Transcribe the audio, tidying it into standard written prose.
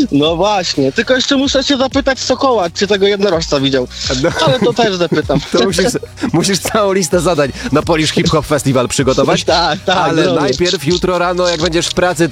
No właśnie, tylko jeszcze muszę się zapytać Sokoła, czy tego jednorożca widział. No. Ale to też zapytam. To musisz całą listę zadań na Polish Hip Hop Festival przygotować. Tak, Ale zrobię. najpierw jutro rano, jak będziesz w pracy,